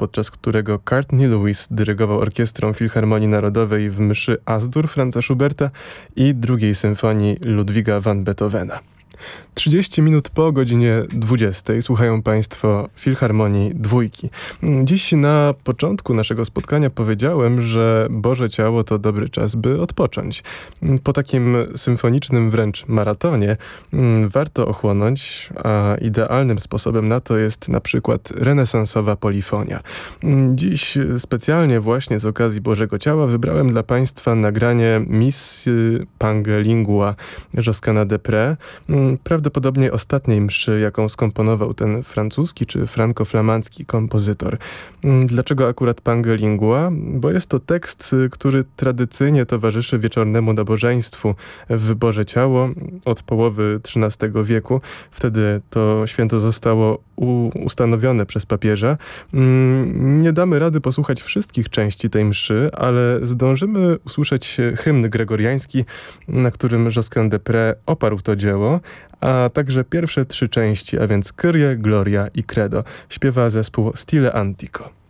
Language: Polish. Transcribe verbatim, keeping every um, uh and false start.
podczas którego Courtney Lewis dyrygował Orkiestrą Filharmonii Narodowej w mszy As-Dur Franza Schuberta i drugiej symfonii Ludwiga van Beethovena. trzydzieści minut po godzinie dwudziestej słuchają Państwo Filharmonii Dwójki. Dziś na początku naszego spotkania powiedziałem, że Boże Ciało to dobry czas, by odpocząć. Po takim symfonicznym wręcz maratonie warto ochłonąć, a idealnym sposobem na to jest na przykład renesansowa polifonia. Dziś specjalnie właśnie z okazji Bożego Ciała wybrałem dla Państwa nagranie Miss Pangelingua Josquina des Prez, prawdopodobnie ostatniej mszy, jaką skomponował ten francuski czy franko-flamandzki kompozytor. Dlaczego akurat Pangelingua? Bo jest to tekst, który tradycyjnie towarzyszy wieczornemu nabożeństwu w Boże Ciało od połowy trzynastego wieku. Wtedy to święto zostało u- ustanowione przez papieża. Nie damy rady posłuchać wszystkich części tej mszy, ale zdążymy usłyszeć hymn gregoriański, na którym Josquin des Prez oparł to dzieło, a także pierwsze trzy części, a więc Kyrie, Gloria i Credo, śpiewa zespół Stile Antico.